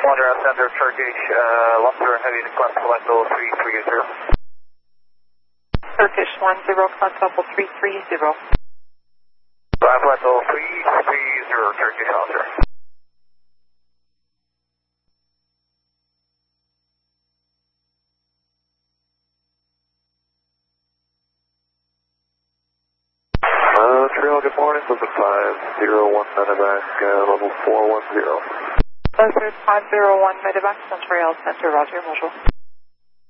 Roger, center Turkish, Lobster Heavy to class flight level 330. Turkish 10, class level 330. Class flight level 330, Turkish Officer. Trail, good morning, Blizzard 501 Medevac, level 410. Blizzard 501 Medevac, Trail Center, Roger, visual.